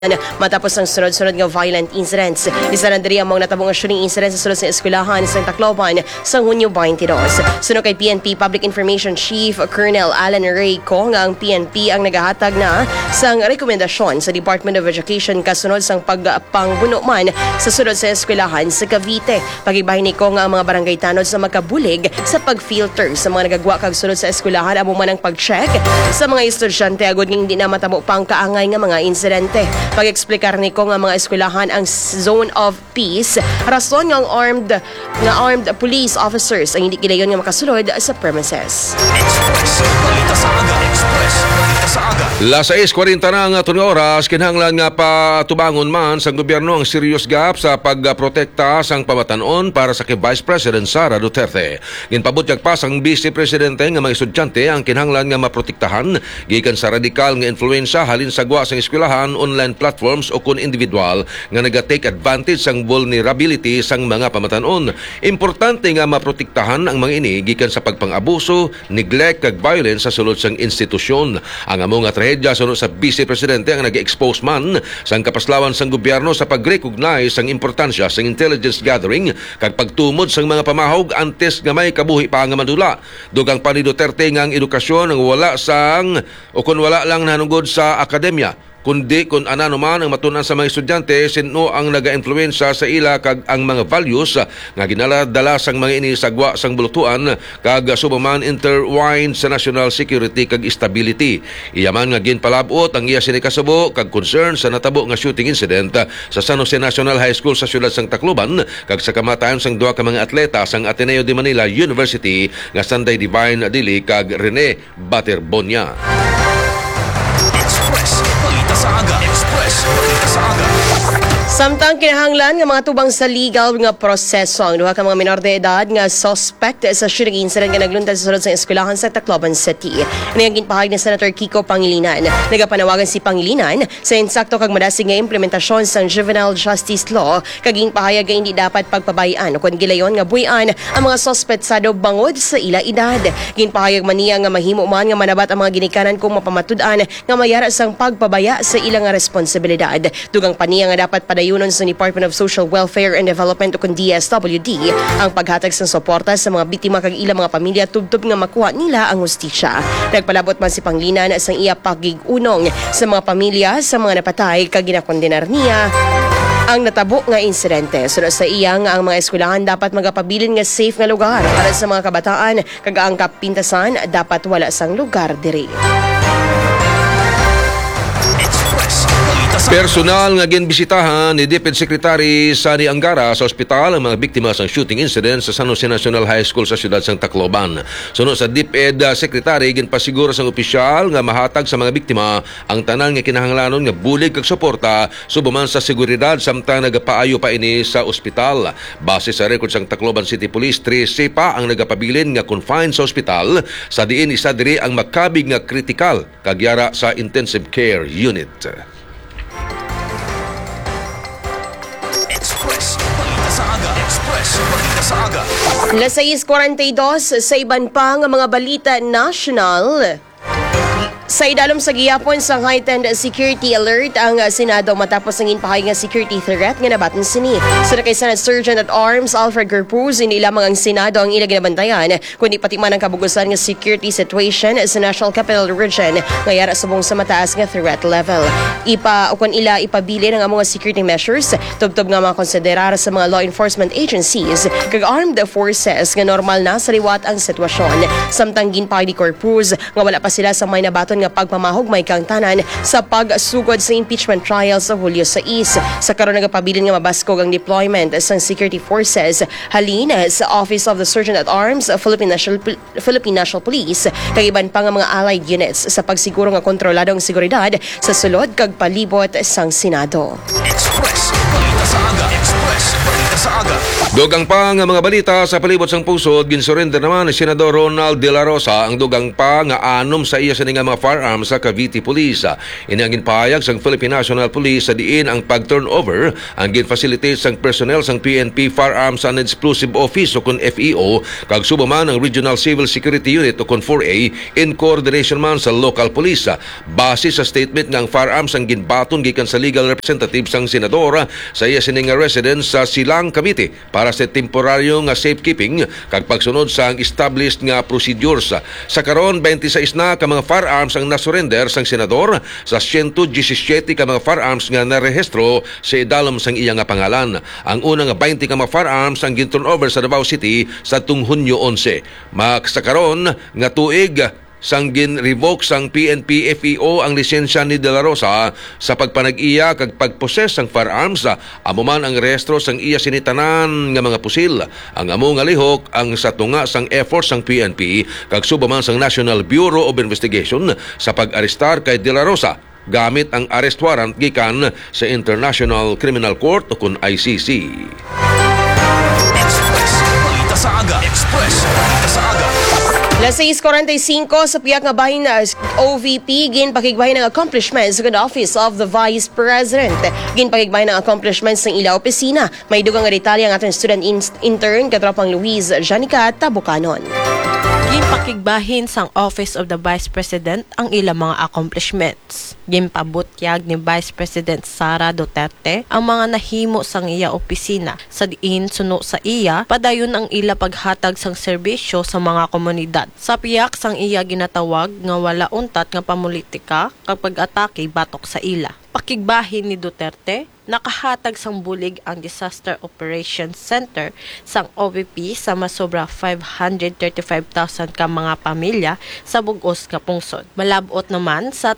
matapos ang sunod-sunod nga violent incidents. Isa na diri ang mga natabong shooting incidents sa sulod sa eskwelahan sa Tacloban sa Hunyo 22. Suno kay PNP Public Information Chief Colonel Alan Ray Ko nga ang PNP ang nagahatag na sang rekomendasyon sa Department of Education kasunod sang pagpangbuno man sa sulod sa eskwelahan sa Cavite. Pagibahin ni Ko nga ang mga barangay tanod sa makabulig sa pag-filter sa mga nagagwa kag sulod sa eskwelahan amo man ang pag-check sa mga estudyante agud ning di na matabo pang kaangay nga mga insidente. Pag-eksplikar ni ko nga mga eskwelahan ang zone of peace, rason nga armed police officers ang hindi kidayon nga makasulod sa premises. Las 6:40 na nga itong oras, kinahanglan nga patubangon man sa gobyerno ang serious gap sa pagprotekta sang pamatanon para sa kay Vice President Sara Duterte. Ginpabot pas ang Vice Presidente nga mga estudyante ang kinahanglan nga maprotektahan gikan sa radikal nga influensya halin sa gwa sang eskwelahan, online platforms o kun individual nga naga-take advantage sang vulnerability sang mga pamatanon. Importante nga maprotektahan ang mga ini gikan sa pagpang-abuso, neglect kag violence sa sulod sang institusyon. Ang among nga trahedya sunod sa Vice Presidente ang nag-expose man sang kapaslawan sang gobyerno sa pag-recognize sang importansya sang intelligence gathering kag pagtumod sang mga pamahog antes nga may kabuhi pa nga madula. Dugang pa ni Duterte nga ang edukasyon ang wala sang o kun wala lang nanugod sa akademya, kundi kung anano man ang matunan sa mga estudyante sino ang naga-influensya sa ila kag ang mga values nga ginala-dala sang mga ini sagwa sang bulutuan kag subaman intertwined sa national security kag stability. Iyaman nga ginpalabot ang iya sinikasubo kag concern sa natabo nga shooting incident sa San Jose National High School sa siyudad sang Tacloban kag sa kamatayon sang duha ka mga atleta sang Ateneo de Manila University nga Sunday Divine Dili kag Rene Baterbonia. Samtang kinahanglan nga mga tubang sa legal nga proseso ang duha ka mga minor de edad nga suspect sa shooting incident nga nagluntad sa sulod sa eskwelahan sa Tacloban City. Ini ang ginpahayag ni Senator Kiko Pangilinan. Nagapanawagan si Pangilinan sa insakto kag madasig nga implementasyon sang juvenile justice law kag ginpahayag nga hindi dapat pagpabayaan kun gilayon nga buy-an ang mga suspetsado bangod sa ila edad. Ginpahayag man niya nga mahimo man nga manabat ang mga ginikanan kung mapamatud-an nga mayara sang pagpabaya sa ilang nga responsibilidad. Dugang pa niya nga dapat padayon sa Department of Social Welfare and Development o kung DSWD ang paghatag sa suporta sa mga biktima kag ilang mga pamilya tubtob nga makuha nila ang hustisya. Nagpalabot man si Panglinan sa iya pagig-unong sa mga pamilya sa mga napatay kag ginakondenar niya ang natabo nga insidente. Sunod sa iya nga ang mga eskwelahan dapat magapabilin nga safe nga lugar para sa mga kabataan kag ang kapintasan dapat wala sang lugar diri. Personal nga ginbisitahan ni DepEd Secretary Sani Angara sa ospital ang mga biktima sa shooting incident sa San Jose National High School sa siyudad sang Tacloban. Sunod sa DepEd Secretary ginpasiguro sang opisyal nga mahatag sa mga biktima ang tanan nga kinahanglanon nga bulig kag suporta subaman sa seguridad samtang nagapaayo pa ini sa ospital. Base sa record sang Tacloban City Police, 13 pa ang nagapabilin nga confined sa ospital sa diin isa diri ang makabig nga critical kag yara sa intensive care unit. Las 6:42 sa iban pa nga mga balita national. Sa idalom sa gihapon sa heightened security alert ang Senado matapos ang ginpahayag nga security threat nga nabaton sini. Sa kay Senate Sergeant at Arms Alfred Gerpuz, hindi lamang ang Senado ang ilang ginabantayan kundi pati man ang kabugusan nga security situation sa National Capital Region nga yara subong sa mataas nga threat level. Kung ila ipabilin ang mga security measures tubtob nga makonsiderar sa mga law enforcement agencies kag armed forces nga normal na sa liwat ang sitwasyon. Samtang ginpahayag ni Gerpuz nga wala pa sila sa may nabaton nga pagpamahog may kang tanan sa pagsugod sa impeachment trial sa Hulyo 6. Sa karon nagapabilin nga mabaskog ang deployment sa security forces halin sa Office of the Sergeant at Arms Philippine National Police kag iban pa nga mga allied units sa pagsiguro nga kontroladong seguridad sa sulod kag palibot sang Senado. Express. Express, balita sa aga. Dugang pa nga mga balita sa palibot sang pusod, ginsurrender naman ni Senador Ronald De La Rosa ang dugang pa nga anom sa iya sining mga firearms sa Cavite Police. Ini ang ginpahayag sang Philippine National Police sa diin ang pag-turnover ang gin-facilitate sang personnel sang PNP Firearms and Explosive Office o kun FEO kag subaman ang Regional Civil Security Unit o kun 4A in coordination man sa local police. Base sa statement nga ang firearms ang ginbaton gikan sa legal representative sang senador sa iya sining residence sa Silang, Cavite para sa temporaryo nga safekeeping kag pagsunod sa established nga procedures. Sa karon 26 na ka mga firearms ang nasurrender sang senador sa 117 ka mga firearms nga narehistro sa idalom sang iya nga pangalan. Ang unang 20 ka mga firearms ang gin-turnover sa Davao City sa tung Hunyo 11. Sa karon nga tuig sang gin-revoke sang PNP FEO ang lisensya ni De La Rosa sa pagpanag-iya kag pagposes sang firearms. Amo man ang rehistro sang iya sinitanan nga mga pusil. Ang amo nga lihok ang sa tunga sang effort sang PNP kag subaman sang National Bureau of Investigation sa pag-arestar kay De La Rosa gamit ang arrest warrant gikan sa International Criminal Court o kun ICC. Express, balita sa aga. Express, balita sa aga. Las 6:45 sa piyak nga bahin na OVP ginpakigbahin ng accomplishments sa Office of the Vice President. Ginpakigbahin ng accomplishments ng ila opisina. May dugang nga detalye ang ating student intern katropang Luis Janica Tabucanon. Ginpakigbahin sang Office of the Vice President ang ilang mga accomplishments. Ginpabutyag ni Vice President Sara Duterte ang mga nahimo sang iya opisina. Sa diin suno sa iya, padayon ang ila paghatag sang serbisyo sa mga komunidad. Sa piyak sang iya ginatawag nga wala untat nga pamulitika kapag atake batok sa ila. Pakigbahin ni Duterte, nakahatag sang bulig ang Disaster Operations Center sang OVP sa masobra 535,000 ka mga pamilya sa bugos nga pungsod. Malabot naman sa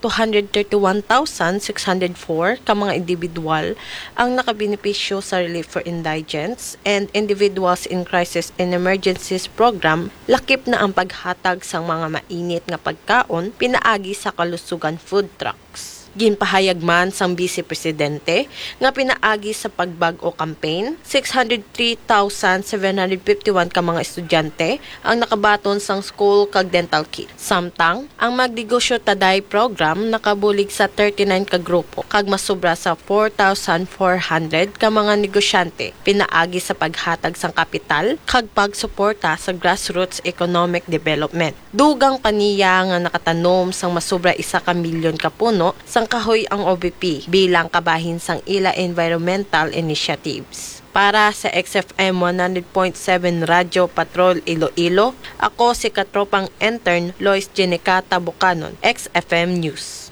231,604 ka mga individual ang nakabenepisyo sa Relief for Indigents and Individuals in Crisis and Emergencies Program. Lakip na ang paghatag sang mga mainit nga pagkaon pinaagi sa kalusugan food trucks. Ginpahayag man sang Vice Presidente nga pinaagi sa pagbag-o campaign, 603,751 ka mga estudyante ang nakabaton sang school kag dental kit. Samtang, ang Magnegosyo Taday program nakabulig sa 39 ka grupo kag masobra sa 4,400 ka mga negosyante pinaagi sa paghatag sang kapital kag pagsuporta sa grassroots economic development. Dugang paniya nga nakatanom sang masobra 1 ka milyon ka puno sang kahoy ang OVP bilang kabahin sang ila environmental initiatives. Para sa XFM 100.7 Radio Patrol Iloilo, ako si katropang intern Lois Janica Tabucanon, XFM News.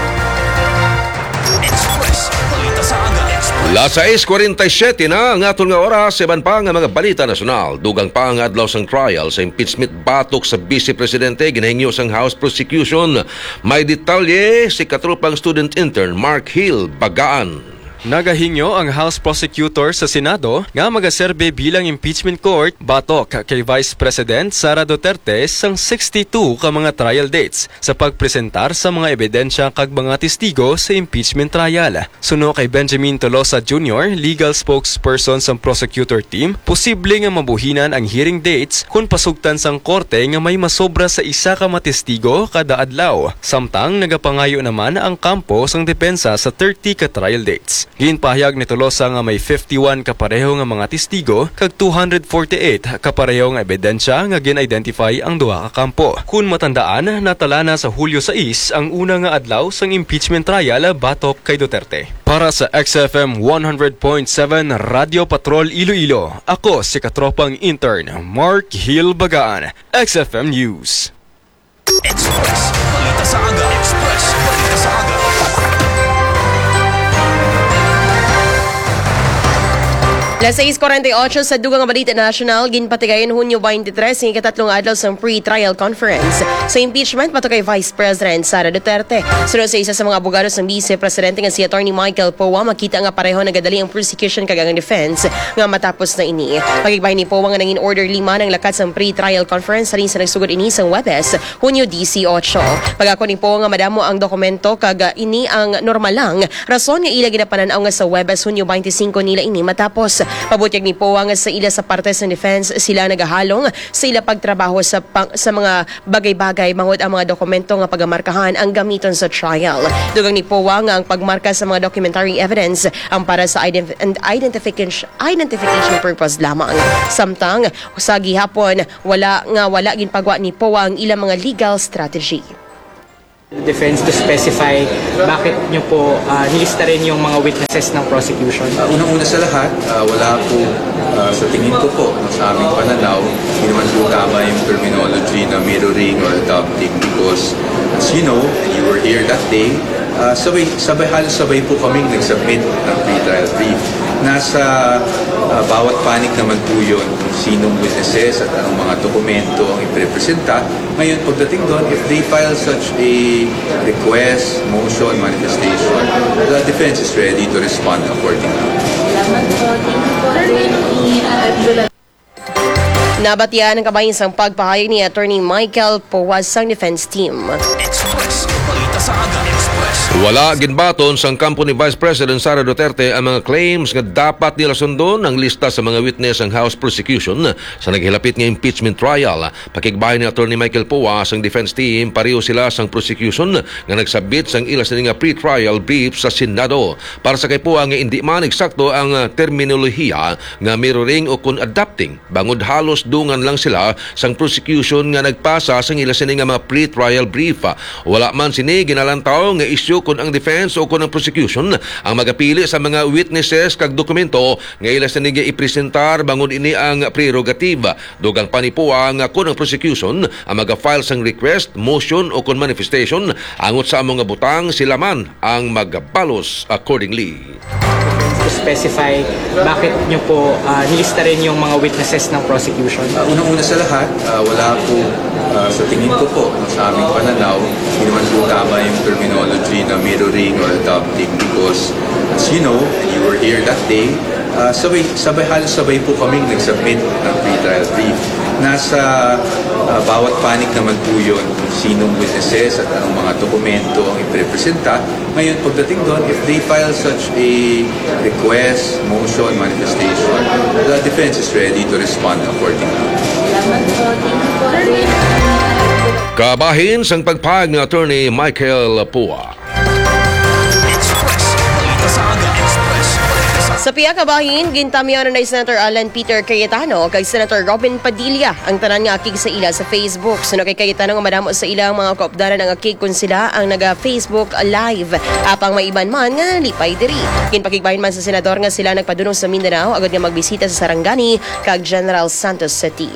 Express, balita sa aga. Las 6:47 na ang aton nga oras sa iban pa nga mga balita nasyonal. Dugang pa ang adlaw sang trial sa impeachment batok sa Vice Presidente ginahingyo sang House Prosecution. May detalye si katropang student intern Mark Hill Bagaan. Nagahingyo ang House Prosecutor sa Senado nga magaserbe bilang impeachment court batok kay Vice President Sara Duterte sang 62 ka mga trial dates sa pagpresentar sa mga ebidensya kag mga testigo sa impeachment trial. Suno kay Benjamin Tolosa Jr., legal spokesperson sa prosecutor team, posible nga mabuhinan ang hearing dates kung pasugtan sang korte nga may masobra sa 1 ka matestigo kada adlaw. Samtang nagapangayo naman ang kampo sang depensa sa 30 ka trial dates. Ginpahayag ni Tolosa nga may 51 kapareho nga mga testigo kag 248 kapareho nga ebidensya nga gin-identify ang duha ka kampo. Kung matandaan, natala na sa Hulyo 6 ang una nga adlaw sang impeachment trial batok kay Duterte. Para sa XFM 100.7 Radio Patrol Iloilo, ako si katropang intern Mark Hill Bagaan, XFM News. Express, balita sa aga. Express, balita sa aga. Las 6:48 sa dugang nga balita national, ginpatigayon Hunyo 23 ng ikatlong adlaw sa pre-trial conference sa impeachment pato kay Vice President Sara Duterte. Sunod sa isa sa mga abogado ng Vice Presidente nga si Attorney Michael Powa, makita nga pareho nagadali ang prosecution kag ang defense nga matapos na ini. Pagigbahin ni Powa nga nangin order 5 ng lakat sa pre-trial conference sa rin sa nagsugod ini sa Webes, Hunyo 18. Pagako ni Powa nga madamo ang dokumento kag ini ang normal lang rason nga ila ginapananaw nga sa Webes Hunyo 25 nila ini matapos Pabutyag ni Powa nga sa ila sa partes ng defense sila nagahalong sa ila pagtrabaho sa mga bagay-bagay mangod ang mga dokumento nga pagamarkahan ang gamiton sa trial. Dugang ni Powa nga ang pagmarka sa mga documentary evidence ang para sa identification purpose lamang. Samtang sa gihapon wala ginpagwa ni Powa ang ilang mga legal strategy. Defense to specify bakit nyo po nilista rin yung mga witnesses ng prosecution? Unang-una sa lahat, wala po sa tingin ko po, sa aming pananaw, hindi naman po tama yung terminology na mirroring or adopting because as you know, and you were here that day, halos sabay po kaming nag-submit ng pre-trial brief. Nasa bawat panig naman po yun kung sinong witnesses at anong mga dokumento ang iprepresenta. Ngayon, pagdating doon, if they file such a request, motion, manifestation, the defense is ready to respond accordingly. Nabatian ang kabayinsang pagpahayag ni Attorney Michael Powa sang defense team. Express. Balita sa aga. Express. Wala ginbaton sang kampo ni Vice President Sara Duterte ang mga claims nga dapat nila sundon ang lista sa mga witness ang House prosecution sa naghilapit nga impeachment trial. Pakigbahay ni Attorney Michael Powa sang defense team, pareho sila sang prosecution nga nagsabit sang ila sa nga pre-trial brief sa Senado. Para sa kay Powa nga hindi man eksakto ang terminolohiya nga mirroring o kun adapting, bangod halos dungan lang sila sang prosecution nga nagpasa sang ila sa nga mga pre-trial brief. Wala man sini ginalantaw nga isyu kung ang defense o kung ang prosecution ang magapili sa mga witnesses kag dokumento nga ila sa niya ipresentar bangon ini ang prerogative. Dugang panipuwa nga kung ang prosecution ang mag-file sang request, motion o kung manifestation, angot sa among butang sila man ang magbalos accordingly. To specify bakit nyo po nilista rin yung mga witnesses ng prosecution? Unang-una sa lahat, wala po sa tingin ko po, sa aming pananaw, hindi naman po tama yung terminology na mirroring or adopting because as you know, and you were here that day, halos sabay po kaming nag-submit ng pre-trial brief. Nasa bawat panig naman po yun kung sinong witnesses at anong mga dokumento ang iprepresenta. Ngayon, pagdating doon, if they file such a request, motion, manifestation, the defense is ready to respond accordingly. Kabahin sang pagpahayag ni Attorney Michael Powa. Express. Balita sa aga. Express. Balita sa Sa piya kabahin, gintamyanan na ni Senator Alan Peter Cayetano kay Senator Robin Padilla ang tanan nga akig sa ila sa Facebook. Suno kay Cayetano nga madamo sa ilang mga kaupdaran ang akig kung sila ang naga-Facebook live. Apang may iban man nga nalipay diri. Ginpakigbahin man sa senador nga sila nagpadunong sa Mindanao agad nga magbisita sa Sarangani kag General Santos City.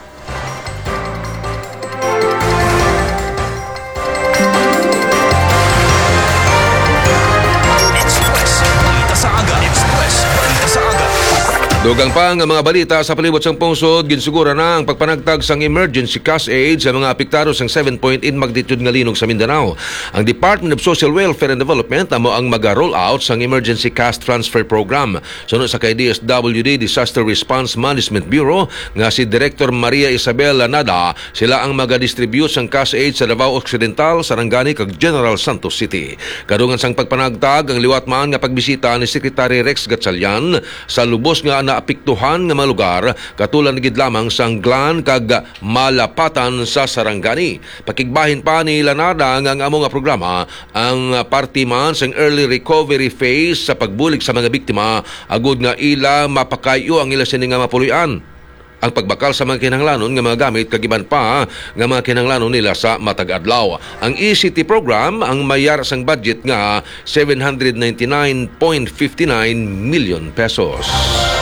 Dugang pa ang mga balita sa palibot sang pungsod, ginsugura na ang pagpanagtag sang emergency cash aid sa mga apektado sang 7.8 magnitude nga linog sa Mindanao. Ang Department of Social Welfare and Development amo ang mag-roll out sang emergency cash transfer program. Sunod sa kay DSWD Disaster Response Management Bureau nga si Director Maria Isabel Lanada, sila ang mag-distribute sang cash aid sa Davao Occidental, Sarangani kag General Santos City. Kadungan sang pagpanagtag ang liwat man nga pagbisita ni Secretary Rex Gatchalian sa lubos nga naapektuhan nga mga lugar katulad gid lamang sang Glan kag Malapatan sa Sarangani. Pakigbahin pa ni Lanada nga ang among programa ang party man sang early recovery phase sa pagbulig sa mga biktima agud nga ila mapakayo ang ila sini nga mapuloy-an. Ang pagbakal sa mga kinahanglanon nga mga gamit kagiban pa nga mga kinahanglanon nila sa matag adlaw. Ang ECT program ang mayar sang budget nga 799.59 million pesos.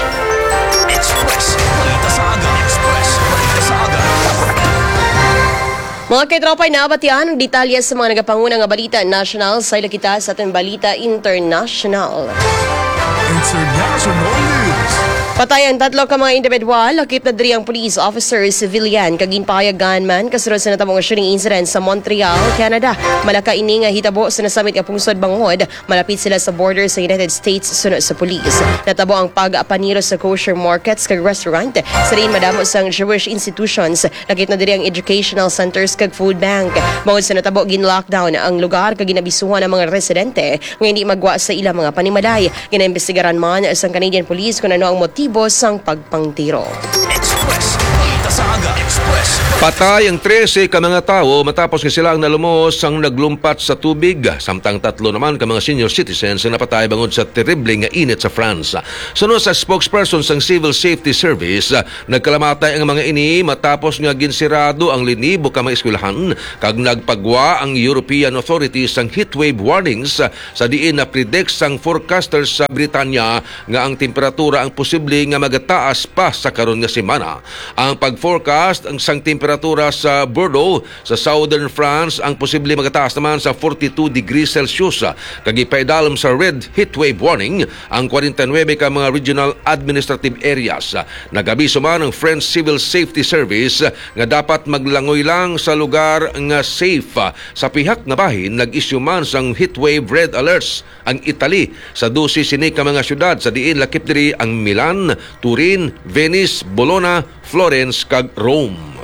Mga kaitropay, nabatihan ang detalye sa mga nagapangunang nga balita national sa ila kita sa ating balita international. International News. Patay ang 3 ka mga individual, lakip na diri ang police officer civilian kaginpahayagan man kasunod sa natabong shooting incident sa Montreal, Canada. Malaka ini nga hitabo sa nasamit nga pungsod bangod, malapit sila sa border sa United States sunod sa police. Natabo ang pag-apaniro sa kosher markets kag restaurant, sa rin madamo sang Jewish institutions, lakip na diri ang educational centers kag food bank. Bangod sa natabo gin-lockdown ang lugar kag ginabisuhan ang mga residente nga hindi magwa sa ilang mga panimalay. Ginaimbestiga Imbestigaran man sa Canadian Police kung ano ang motibo sang pagpangtiro. Express. Balita sa aga. Express. Patay ang 13 ka mga tao matapos nga sila ang nalumos ang naglumpat sa tubig. Samtang 3 naman ka mga senior citizens ang napatay bangod sa terrible nga init sa France. Sunod sa spokesperson sang Civil Safety Service, nagkalamatay ang mga ini matapos nga ginsirado ang linibo ka mga eskwelahan kag nagpagwa ang European authorities sang heatwave warnings sa diin na predict sang forecasters sa Britanya nga ang temperatura ang posible nga magataas pa sa karon nga semana. Ang pag-forecast ang sang temperatura sa Bordeaux sa southern France ang posible magataas naman sa 42 degrees Celsius. Kagipaidalom sa red heatwave warning ang 49 ka mga regional administrative areas. Nagabiso man ang French Civil Safety Service nga dapat maglangoy lang sa lugar nga safe. Sa pihak na bahin, nag-issue man sang heatwave red alerts ang Italy sa 12 sini ka mga syudad sa diin lakip diri ang Milan, Turin, Venice, Bologna, Florence kag Rome.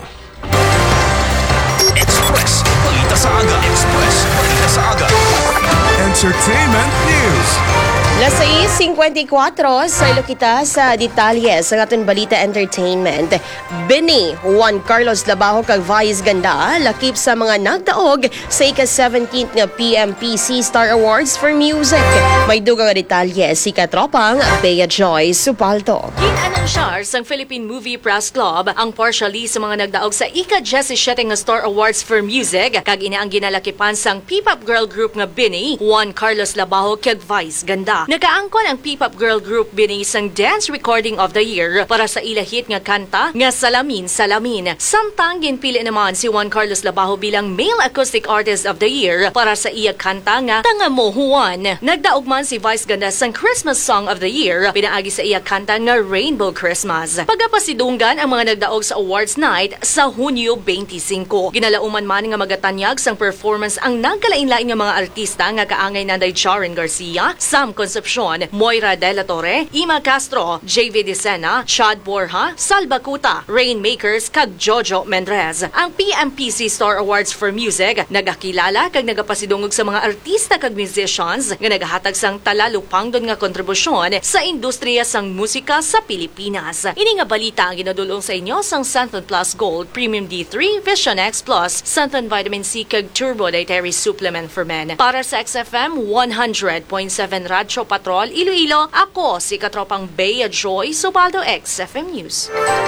Express. Balita sa aga. Express. Balita sa aga. Entertainment news. Las 6:54 sa kita sa detalye sa aton balita entertainment. Bini Juan Carlos Labajo kag Vice Ganda lakip sa mga nagdaog sa ika-17th nga PMPC Star Awards for Music. May dugang nga detalye si katropang Bea Joy Supalto. Ginanunsyar sang Philippine Movie Press Club ang partially sa mga nagdaog sa ika-17 nga Star Awards for Music kag ina ang ginalakipan sang P-pop girl group nga Bini Juan Carlos Labajo kag Vice Ganda. Nakaangkon ang P-pop girl group Bini sang Dance Recording of the Year para sa ila hit nga kanta nga Salamin Salamin. Samtang ginpili naman si Juan Carlos Labajo bilang Male Acoustic Artist of the Year para sa iya kanta nga Tanga Mo Juan. Nagdaog man si Vice Ganda sang Christmas Song of the Year pinaagi sa iya kanta nga Rainbow Christmas. Pagapasidunggan ang mga nagdaog sa awards night sa Hunyo 25. Ginalauman man nga magatanyag sang performance ang nagkalain-lain nga mga artista nga kaangay nanday Jaren Garcia, Sam Concepcion, Moira De La Torre, Ima Castro, JV Dicena, Chad Borja, Salva Cuta, Rainmakers kag Jojo Mendrez. Ang PMPC Star Awards for Music nagakilala kag nagapasidungog sa mga artista kag musicians nga nagahatag sang talalupangdon nga kontribusyon sa industriya sang musika sa Pilipinas. Ini nga balita ang ginadulong sa inyo sang Santon Plus Gold Premium D3 Vision X Plus Santon Vitamin C kag Turbo Dietary Supplement for Men. Para sa XFM 100.7 Radyo Patrol Iloilo, ako si katropang Bea Joy Subaldo XFM News.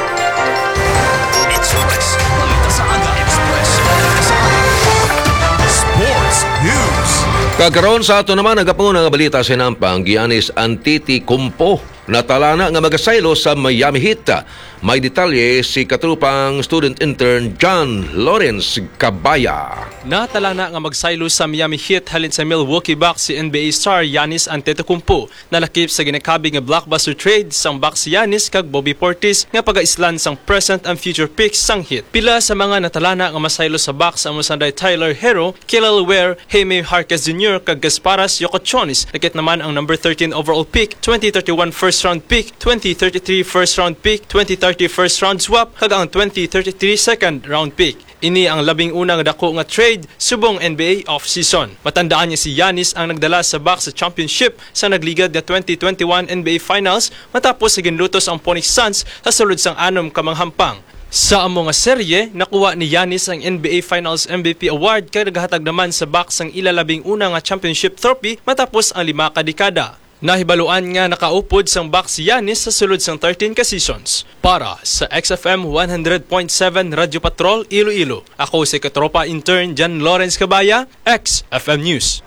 Express. Balita sa aga. Express. Balita sa aga. Sports news. Kagaron sa ato naman nagapanguna nga balita sa Nampang Giannis Antetokounmpo natalana nga magasaylo sa Miami Heat. May detalye si katrupang student intern John Lawrence Cabaya. Natalana nga magsaylo sa Miami Heat halin sa Milwaukee Bucks si NBA star Giannis Antetokounmpo na lakip sa ginakabi nga blockbuster trade sang Bucks si Giannis kag Bobby Portis nga pagaislan sang present and future picks sang Heat. Pila sa mga natalana nga masaylo sa Bucks ang mosanday Tyler Hero, Kelly Ware, Jaime Jaquez Jr. kag Gasparas Yokochonis. Lakit naman ang number 13 overall pick, 2031 first round pick, 2033 first round pick, 2030 first round swap kag ang 2033 second round pick. Ini ang labing unang dako nga trade subong NBA off-season. Matandaan niya si Giannis ang nagdala sa Bucks sa championship sa nagligad na 2021 NBA Finals matapos sa ginlutos ang Phoenix Suns sa sulod sang 6 ka manghampang. Sa among nga serye, nakuha ni Giannis ang NBA Finals MVP Award kay naghatag naman sa Bucks ang ilalabing una nga championship trophy matapos ang 5 ka dekada. Nahibaluan nga nakaupod sang Bucks si Giannis sa sulod sang 13 ka seasons. Para sa XFM 100.7 Radyo Patrol Iloilo, ako si katropa intern John Lawrence Cabaya, XFM News.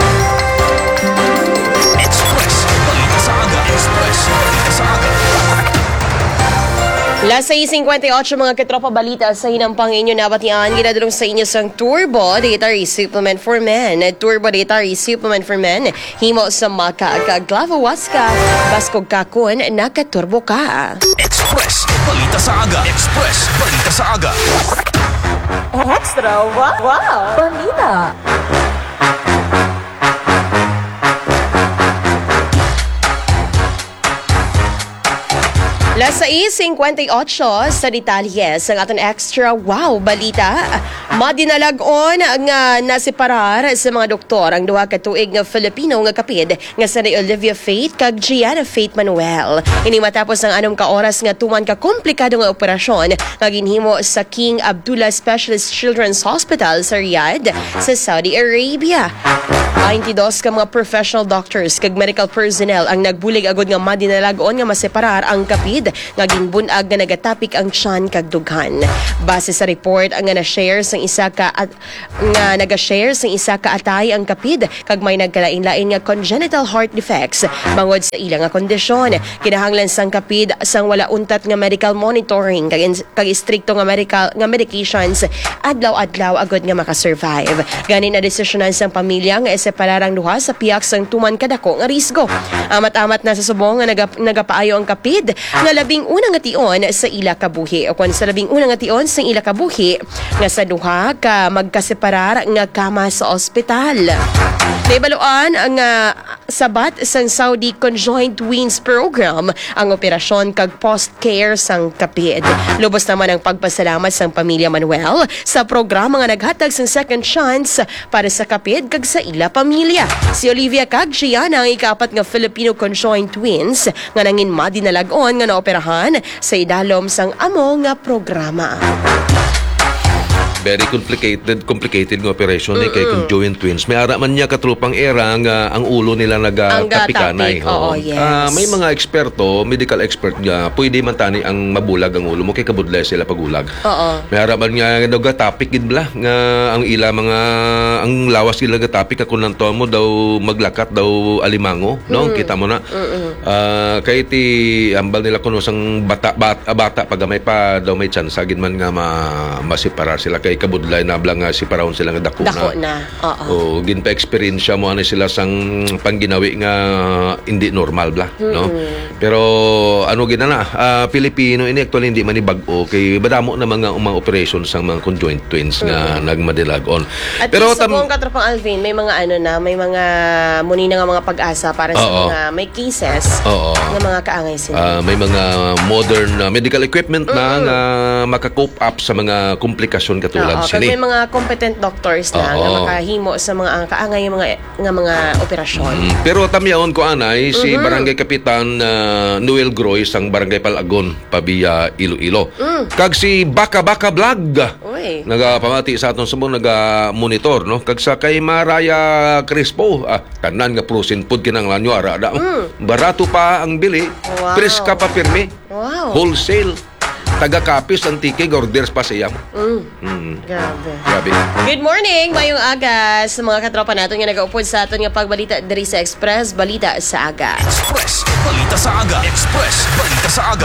Express. Balita sa aga. Express. Balita sa aga. Las 6:58 mga katropa balita sa hinampang inyo nabatian ginadulong sa inyo sang Turbo Dietary Supplement for Men. Turbo Dietary Supplement for Men himo sa maka kag Glavawaska baskog kakon nakaturbo ka. Express. Balita sa aga. Express. Balita sa aga. Extra wow balita. Las 6:58 sa detalye sa aton extra wow balita. Madinalagon nga nasiparar sa mga doktor ang duha ka tuig nga Filipino nga kapid nga sa Olivia Faith kag Gianna Faith Manuel. Ini matapos ang 6 ka oras nga tuman ka komplikado nga operasyon nga ginhimo sa King Abdullah Specialist Children's Hospital sa Riyadh sa Saudi Arabia. 22 ka mga professional doctors kag medical personnel ang nagbulig agod nga madinalagon nga maseparar ang kapid nga ginbunag nga nagatapik ang tiyan kag dughan. Base sa report ang nga na-share sa isa ka atay ang kapid kag may nagkalain-lain nga congenital heart defects bangod sa ilang nga kondisyon. Kinahanglan sang kapid sang wala untat nga medical monitoring kag istrikto nga medications adlaw-adlaw agod nga makasurvive. Gani na desisyonan sang pamilya nga separarang duha sa piyak sang tuman kadako nga risgo. Amat-amat na sa subong nga nagapaayo ang kapid nga labing unang nga tion sa ila kabuhi o kung sa labing unang nga tion sa ila kabuhi nga sa duha ka magkaseparar nga kama sa ospital. Naibaluan ang sabat sang Saudi Conjoint Twins Program ang operasyon kag post-care sang kapid. Lubos naman ang pagpasalamat sang pamilya Manuel sa programa nga naghatag sang second chance para sa kapid kag sa ila pamilya. Si Olivia kag Gianna ang ikapat nga Filipino Conjoint Twins nga nangin madinalagon nga naoperahan sa idalom sang amo nga programa. Very complicated nga operation kay conjoint twins. May ara man niya katrupang era nga ang ulo nila nagatapikanay. Yes. May mga eksperto, medical expert nga pwede man tani ang mabulag ang ulo mo kay kabudlay sila pagulag. May ara man nga nagatapik gid bla nga ang ila mga ang lawas sila gatapik ka kunan mo daw maglakat daw alimango, no? Kita mo na. Kay ti ambal nila kuno sang bata pagamay pa daw may chance gid man nga masiparar sila kay kabudlay na blang si parahon sila nga dako na. O gin pa experience mo ano sila sang pangginawi nga hindi normal bla, no? Pero ano ginana Pilipino ini actually hindi man ni bag-o kay badamo na mga operation sang mga conjoint twins nga nagmadilagon. Pero sa katropang Alvin may mga may mga muni na nga mga pag-asa para sa mga may cases nga mga kaangay sila. May mga modern medical equipment na nga maka-cope up sa mga komplikasyon katulad sini. May mga competent doctors na nga makahimo sa mga kaangay mga operasyon. Pero tamyaon ko anay si Barangay Kapitan Noel Groy sang Barangay Palagon pabiya Iloilo. Kag si Baka Vlog. Nagapamati sa aton sumbong naga-monitor no kag sa kay Maraya Crispo tanan nga prosin pud kinahanglan nyo ara da. Barato pa ang bili. Preska pa pirmi. Wholesale. Taga-kapis ang tikig orders pa siya. Grabe. Good morning, mayong aga sa mga katropa natin nga nag-upod sa aton nga pagbalita diri sa Express Balita sa Aga. Express Balita sa Aga. Express Balita sa Aga.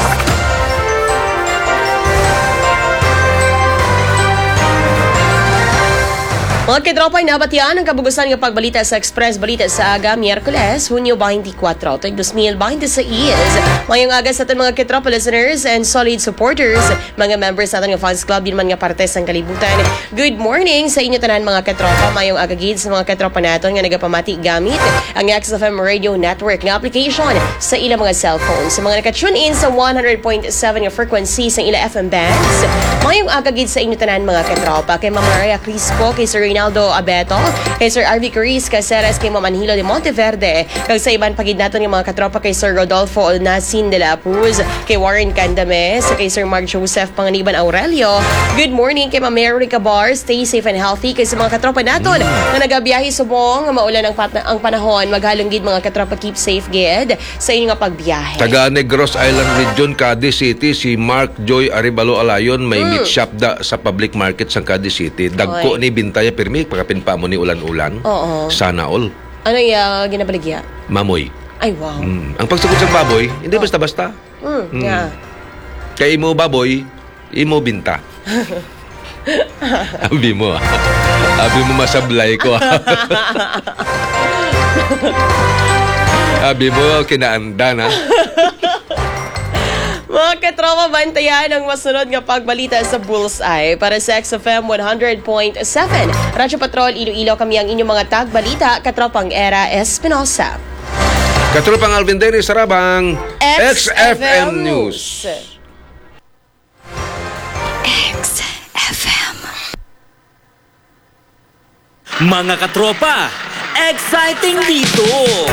Mga katropa, nabatian ang kabugusan ng pagbalita sa Express Balita sa Aga, Miyerkules, Hunyo 24, 2026. Mayong aga sa ating mga katropa listeners and solid supporters, mga members sa ating fans club, din man nga parte sa kalibutan. Good morning sa inyo tanan mga katropa. Mayong aga gid sa mga katropa naton nga nagapamati gamit ang XFM Radio Network nga application sa ilang mga cellphones. Sa mga naka-tune in sa 100.7 nga frequency sa ilang FM bands, mayong aga gid sa inyo tanan mga katropa. Kay Ma'am Maria Crispo, kay Sir Rinaldo Abeto, kay Sir Arvie Cariz Caceres, kay Ma'am Anhilo de Monteverde, kag sa iban pagid naton nga mga katropa kay Sir Rodolfo Olnasin de la Cruz, kay Warren Candames, kay Sir Mark Joseph Panganiban Aurelio. Good morning kay Ma'am Mary Cabar, stay safe and healthy kay sa mga katropa naton nga nagabiyahe subong nga maulan ang panahon, maghalong gid mga katropa, keep safe gid sa inyo nga pagbiyahe. Taga Negros Island Region, Cadiz City, si Mark Joy Aribalo Alayon may meat shop da sa public market sa Cadiz City. Dagko ni bintaya pirmi pagkapinpa mo ni ulan-ulan. Sana all. Ano yung ginabaligya? Mamoy. Ay, wow. Ang pagsugod sa baboy, hindi basta-basta. Kaya imo baboy, imo binta. Abi mo. Abi mo masablay ko. Abi mo kinaanda na. Mga katropa, bantayan ang masunod nga pagbalita sa Bullseye para sa XFM 100.7. Radyo Patrol, Iloilo, kami ang inyong mga tagbalita, Katropang Era Espinosa. Katropang Alvin Dennis Sarabang, XFM News. Mga katropa, exciting dito!